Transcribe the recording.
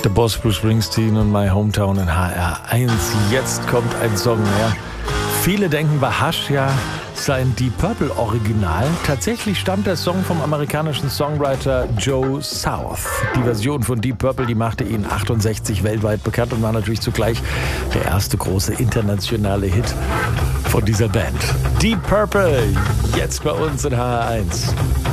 Der Boss Bruce Springsteen und My Hometown in HR1. Jetzt kommt ein Song her. Viele denken bei Hush ja sei ein Deep Purple Original. Tatsächlich stammt der Song vom amerikanischen Songwriter Joe South. Die Version von Deep Purple, die machte ihn 68 weltweit bekannt und war natürlich zugleich der erste große internationale Hit von dieser Band. Deep Purple, jetzt bei uns in HR1.